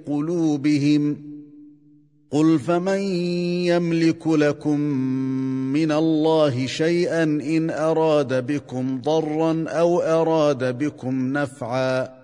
قلوبهم قل فمن يملك لكم من الله شيئا إن أراد بكم ضرا أو أراد بكم نفعا